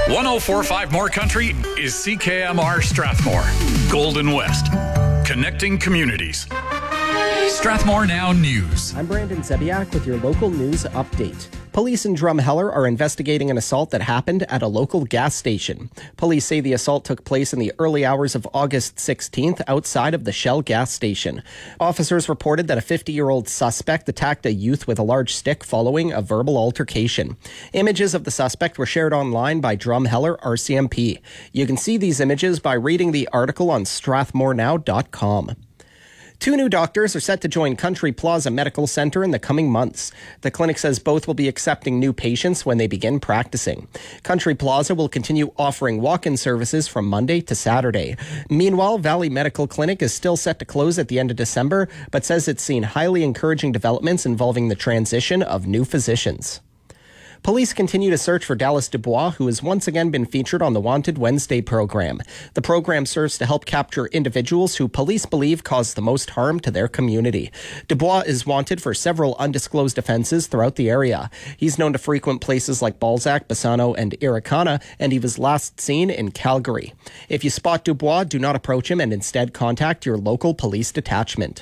104.5 More Country is CKMR Strathmore. Golden West. Connecting communities. Strathmore Now News. I'm Brandon Zebiak with your local news update. Police in Drumheller are investigating an assault that happened at a local gas station. Police say the assault took place in the early hours of August 16th outside of the Shell gas station. Officers reported that a 50-year-old suspect attacked a youth with a large stick following a verbal altercation. Images of the suspect were shared online by Drumheller RCMP. You can see these images by reading the article on strathmorenow.com. 2 new doctors are set to join Country Plaza Medical Centre in the coming months. The clinic says both will be accepting new patients when they begin practicing. Country Plaza will continue offering walk-in services from Monday to Saturday. Meanwhile, Valley Medical Clinic is still set to close at the end of December, but says it's seen highly encouraging developments involving the transition of new physicians. Police continue to search for Dallas Dubois, who has once again been featured on the Wanted Wednesday program. The program serves to help capture individuals who police believe caused the most harm to their community. Dubois is wanted for several undisclosed offenses throughout the area. He's known to frequent places like Balzac, Bassano, and Irricana, and he was last seen in Calgary. If you spot Dubois, do not approach him and instead contact your local police detachment.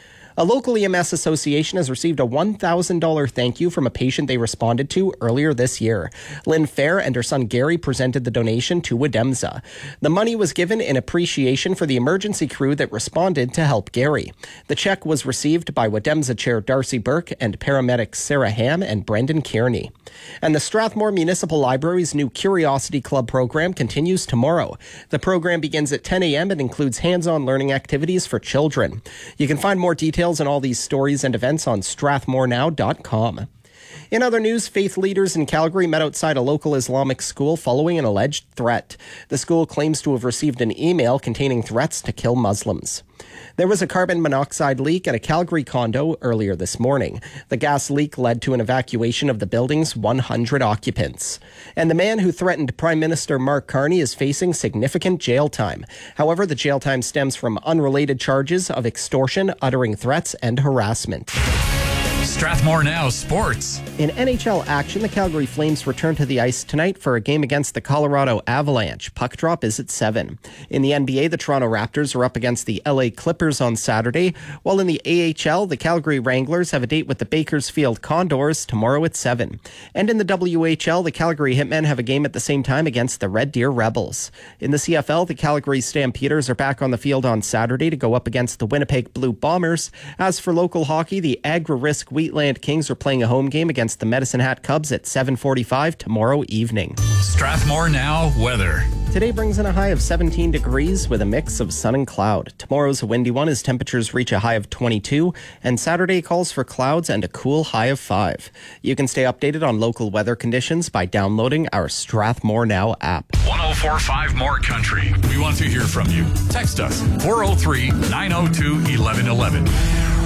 A local EMS association has received a $1,000 thank you from a patient they responded to earlier this year. Lynn Fair and her son Gary presented the donation to Wademza. The money was given in appreciation for the emergency crew that responded to help Gary. The check was received by Wademza Chair Darcy Burke and paramedics Sarah Ham and Brendan Kearney. And the Strathmore Municipal Library's new Curiosity Club program continues tomorrow. The program begins at 10 a.m. and includes hands-on learning activities for children. You can find more details on all these stories and events on strathmorenow.com. In other news, faith leaders in Calgary met outside a local Islamic school following an alleged threat. The school claims to have received an email containing threats to kill Muslims. There was a carbon monoxide leak at a Calgary condo earlier this morning. The gas leak led to an evacuation of the building's 100 occupants. And the man who threatened Prime Minister Mark Carney is facing significant jail time. However, the jail time stems from unrelated charges of extortion, uttering threats, and harassment. Strathmore Now Sports. In NHL action, the Calgary Flames return to the ice tonight for a game against the Colorado Avalanche. Puck drop is at 7. In the NBA, the Toronto Raptors are up against the LA Clippers on Saturday, while in the AHL, the Calgary Wranglers have a date with the Bakersfield Condors tomorrow at 7. And in the WHL, the Calgary Hitmen have a game at the same time against the Red Deer Rebels. In the CFL, the Calgary Stampeders are back on the field on Saturday to go up against the Winnipeg Blue Bombers. As for local hockey, the Agri-Risk Wheatland Kings are playing a home game against the Medicine Hat Cubs at 7:45 tomorrow evening. Strathmore Now weather. Today brings in a high of 17 degrees with a mix of sun and cloud. Tomorrow's a windy one as temperatures reach a high of 22, and Saturday calls for clouds and a cool high of 5. You can stay updated on local weather conditions by downloading our Strathmore Now app. 104.5 More Country. We want to hear from you. Text us 403-902-1111.